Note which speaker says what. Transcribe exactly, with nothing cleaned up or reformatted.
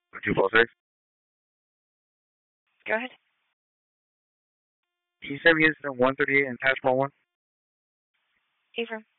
Speaker 1: two four six.
Speaker 2: Go ahead.
Speaker 1: Can you send me incident one thirty-eight and attachment one?
Speaker 2: Affirm.